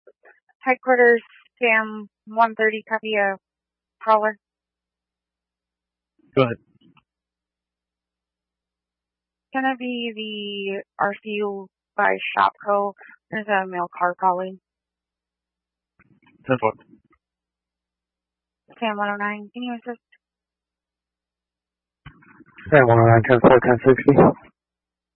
Headquarters, Sam 130, copy a caller. Go ahead. It's gonna be the RCU by Shopco. There's a mail car calling. 10-4. Sam 109, can you assist? Sam 109, 10-4, 1060.